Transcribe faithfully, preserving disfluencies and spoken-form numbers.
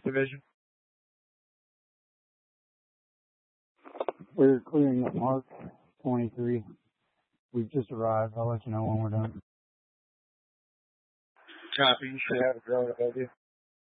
Division. We're clearing up Mark twenty-three. We've just arrived. I'll let you know when we're done. Copy. You should have a drone above you.